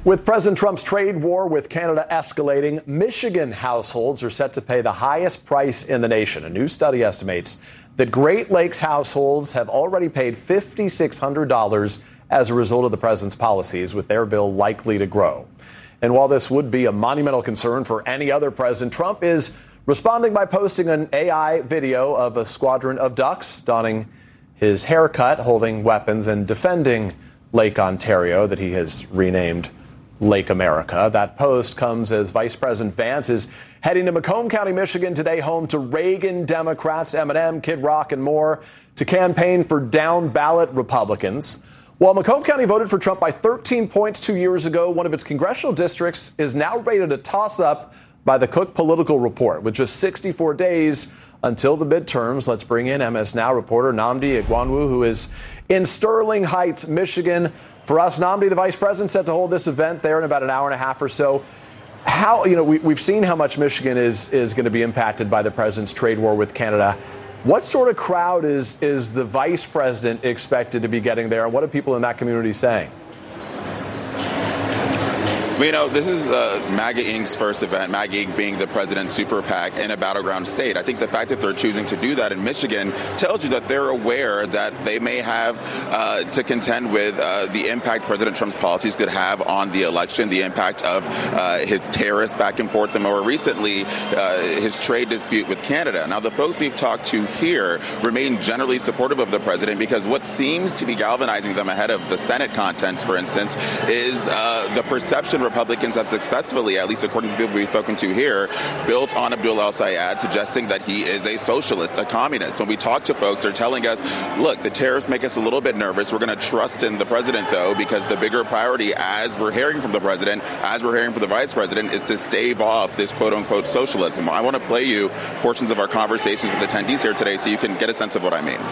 With President Trump's trade war with Canada escalating, Michigan households are set to pay the highest price in the nation. A new study estimates that Great Lakes households have already paid $5,600 as a result of the president's policies, with their bill likely to grow. And while this would be a monumental concern for any other president, Trump is responding by posting an AI video of a squadron of ducks donning his haircut, holding weapons, and defending Lake Ontario that he has renamed Lake America. That post comes as Vice President Vance is heading to Macomb County, Michigan today, home to Reagan Democrats, Eminem, Kid Rock, and more, to campaign for down-ballot Republicans. While Macomb County voted for Trump by 13 points 2 years ago, one of its congressional districts is now rated a toss-up by the Cook Political Report. With just 64 days until the midterms, let's bring in MS Now reporter Nnamdi Egwuonwu, who is in Sterling Heights, Michigan. For us, Nnamdi, the vice president, set to hold this event there in about an hour and a half or so. How, we've seen how much Michigan is going to be impacted by the president's trade war with Canada. What sort of crowd is the vice president expected to be getting there, and what are people in that community saying? This is MAGA Inc.'s first event, MAGA Inc. being the president's super PAC in a battleground state. I think the fact that they're choosing to do that in Michigan tells you that they're aware that they may have to contend with the impact President Trump's policies could have on the election, the impact of his tariffs back and forth, and more recently, his trade dispute with Canada. Now, the folks we've talked to here remain generally supportive of the president because what seems to be galvanizing them ahead of the Senate contents, for instance, is the perception Republicans have successfully, at least according to people we've spoken to here, built on Abdul El-Sayed, suggesting that he is a socialist, a communist. When we talk to folks, they're telling us, look, the tariffs make us a little bit nervous. We're going to trust in the president, though, because the bigger priority, as we're hearing from the president, as we're hearing from the vice president, is to stave off this quote-unquote socialism. I want to play you portions of our conversations with attendees here today so you can get a sense of what I mean.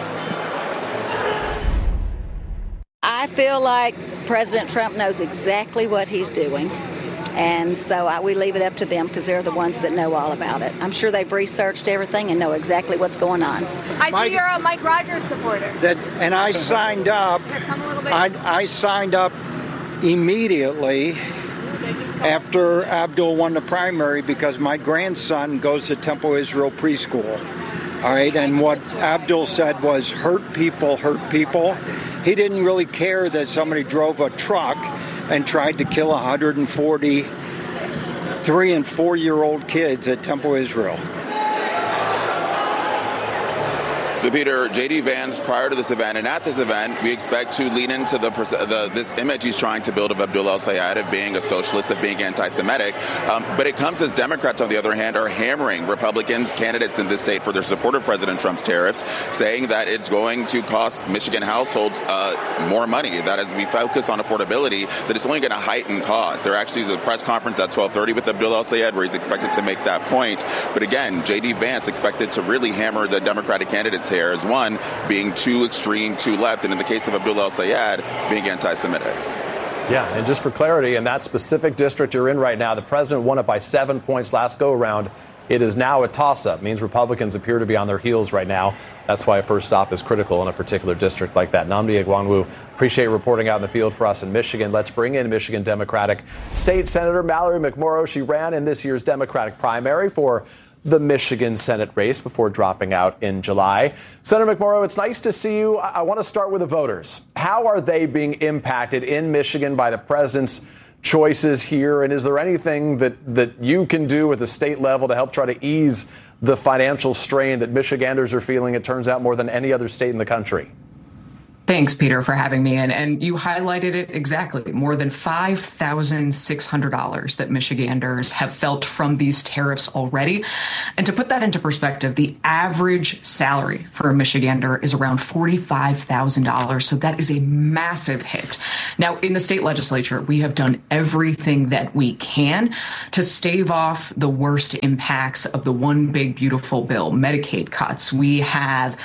I feel like President Trump knows exactly what he's doing, and so we leave it up to them because they're the ones that know all about it. I'm sure they've researched everything and know exactly what's going on. I see you're a Mike Rogers supporter. And I signed up. I signed up immediately after Abdul won the primary because my grandson goes to Temple Israel preschool. All right, and what Abdul said was hurt people hurt people. He didn't really care that somebody drove a truck and tried to kill 140 3- and 4-year-old kids at Temple Israel. So, Peter, J.D. Vance, prior to this event and at this event, we expect to lean into this image he's trying to build of Abdul El-Sayed of being a socialist, of being anti-Semitic. But it comes as Democrats, on the other hand, are hammering Republicans, candidates in this state for their support of President Trump's tariffs, saying that it's going to cost Michigan households more money, that as we focus on affordability, that it's only going to heighten costs. There actually is a press conference at 12:30 with Abdul El-Sayed where he's expected to make that point. But again, J.D. Vance expected to really hammer the Democratic candidates here as one being too extreme, too left, and in the case of Abdul El-Sayed, being anti-Semitic. Yeah, and just for clarity, in that specific district you're in right now, the president won it by 7 points last go-around. It is now a toss-up. Means Republicans appear to be on their heels right now. That's why a first stop is critical in a particular district like that. Nnamdi Egwuonwu, appreciate reporting out in the field for us in Michigan. Let's bring in Michigan Democratic State Senator Mallory McMorrow. She ran in this year's Democratic primary for the Michigan Senate race before dropping out in July. Senator McMorrow, it's nice to see you. I want to start with the voters. How are they being impacted in Michigan by the president's choices here? And is there anything that you can do at the state level to help try to ease the financial strain that Michiganders are feeling, it turns out, more than any other state in the country? Thanks, Peter, for having me in. And you highlighted it exactly. More than $5,600 that Michiganders have felt from these tariffs already. And to put that into perspective, the average salary for a Michigander is around $45,000. So that is a massive hit. Now, in the state legislature, we have done everything that we can to stave off the worst impacts of the One Big Beautiful Bill, Medicaid cuts. We have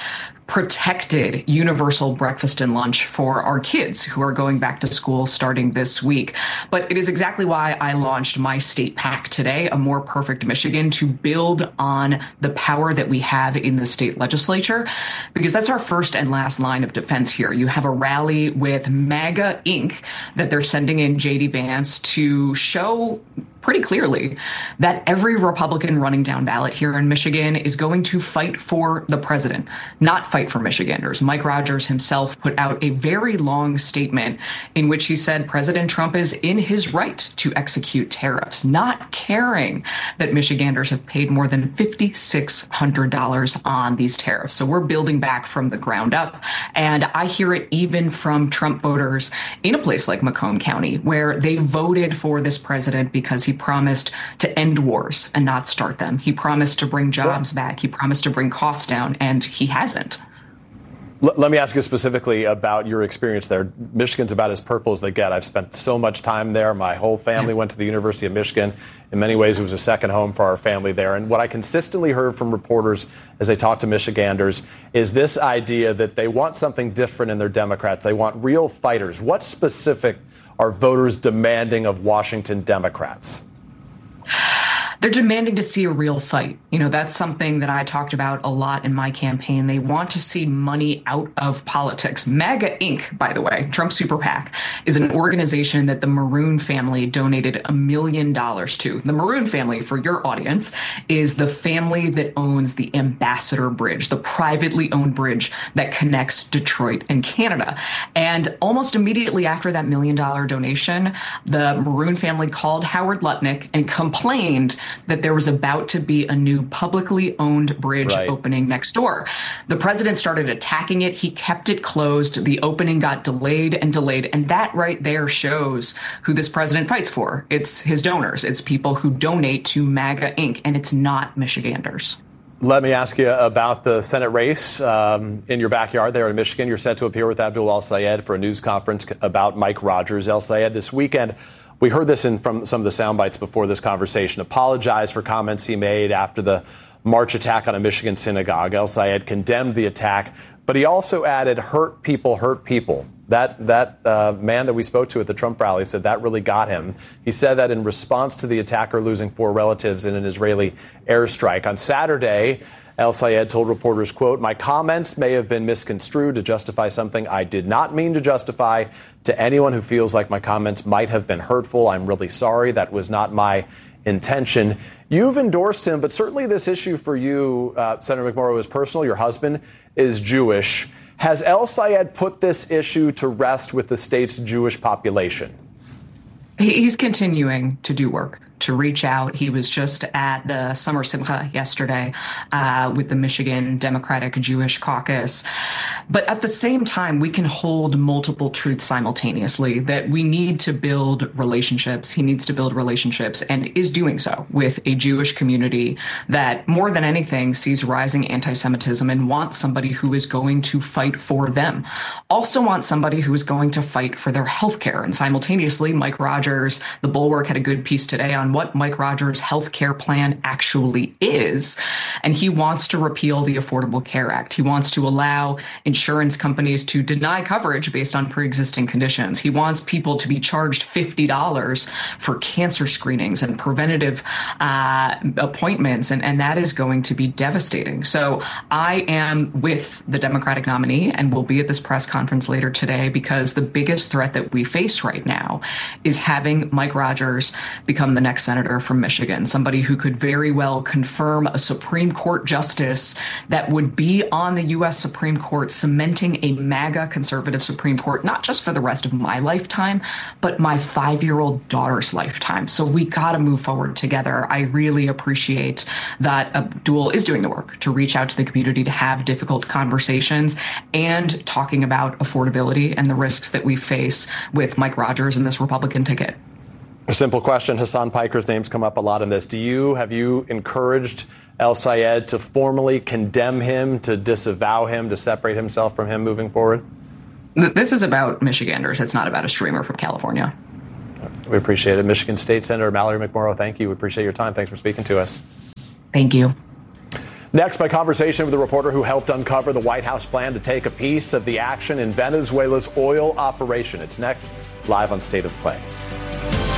protected universal breakfast and lunch for our kids who are going back to school starting this week. But it is exactly why I launched my state PAC today, A More Perfect Michigan, to build on the power that we have in the state legislature, because that's our first and last line of defense here. You have a rally with MAGA Inc. that they're sending in J.D. Vance to show pretty clearly that every Republican running down ballot here in Michigan is going to fight for the president, not fight for Michiganders. Mike Rogers himself put out a very long statement in which he said President Trump is in his right to execute tariffs, not caring that Michiganders have paid more than $5,600 on these tariffs. So we're building back from the ground up. And I hear it even from Trump voters in a place like Macomb County, where they voted for this president because he promised to end wars and not start them. He promised to bring jobs back. He promised to bring costs down, and he hasn't. Let me ask you specifically about your experience there. Michigan's about as purple as they get. I've spent so much time there. My whole family went to the University of Michigan. In many ways, it was a second home for our family there. And what I consistently heard from reporters as they talk to Michiganders is this idea that they want something different in their Democrats. They want real fighters. What specific are voters demanding of Washington Democrats? They're demanding to see a real fight. You know, that's something that I talked about a lot in my campaign. They want to see money out of politics. MAGA Inc., by the way, Trump Super PAC, is an organization that the Maroon family donated $1 million to. The Maroon family, for your audience, is the family that owns the Ambassador Bridge, the privately owned bridge that connects Detroit and Canada. And almost immediately after that $1 million donation, the Maroon family called Howard Lutnick and complained that there was about to be a new publicly owned bridge opening next door. The president started attacking it. He kept it closed. The opening got delayed and delayed. And that right there shows who this president fights for. It's his donors. It's people who donate to MAGA Inc. And it's not Michiganders. Let me ask you about the Senate race in your backyard there in Michigan. You're set to appear with Abdul El-Sayed for a news conference about Mike Rogers. El-Sayed, this weekend, we heard this from some of the sound bites before this conversation, apologized for comments he made after the March attack on a Michigan synagogue. El-Sayed condemned the attack, but he also added, hurt people, hurt people. That man that we spoke to at the Trump rally said that really got him. He said that in response to the attacker losing 4 relatives in an Israeli airstrike. On Saturday, El-Sayed told reporters, quote, "My comments may have been misconstrued to justify something I did not mean to justify. To anyone who feels like my comments might have been hurtful, I'm really sorry. That was not my intention." You've endorsed him, but certainly this issue for you, Senator McMorrow, is personal. Your husband is Jewish. Has El-Sayed put this issue to rest with the state's Jewish population? He's continuing to do work, to reach out. He was just at the Summer Simcha yesterday with the Michigan Democratic Jewish Caucus. But at the same time, we can hold multiple truths simultaneously, that we need to build relationships. He needs to build relationships and is doing so with a Jewish community that more than anything sees rising anti-Semitism and wants somebody who is going to fight for them. Also wants somebody who is going to fight for their health care. And simultaneously, Mike Rogers, the Bulwark, had a good piece today on what Mike Rogers' health care plan actually is. And he wants to repeal the Affordable Care Act. He wants to allow insurance companies to deny coverage based on pre-existing conditions. He wants people to be charged $50 for cancer screenings and preventative appointments. And that is going to be devastating. So I am with the Democratic nominee and will be at this press conference later today, because the biggest threat that we face right now is having Mike Rogers become the next senator from Michigan, somebody who could very well confirm a Supreme Court justice that would be on the U.S. Supreme Court, cementing a MAGA conservative Supreme Court, not just for the rest of my lifetime, but my 5-year-old daughter's lifetime. So we got to move forward together. I really appreciate that Abdul is doing the work to reach out to the community, to have difficult conversations and talking about affordability and the risks that we face with Mike Rogers and this Republican ticket. A simple question. Hassan Piker's name's come up a lot in this. Have you encouraged El-Sayed to formally condemn him, to disavow him, to separate himself from him moving forward? This is about Michiganders. It's not about a streamer from California. We appreciate it. Michigan State Senator Mallory McMorrow, thank you. We appreciate your time. Thanks for speaking to us. Thank you. Next, my conversation with a reporter who helped uncover the White House plan to take a piece of the action in Venezuela's oil operation. It's next, live on State of Play.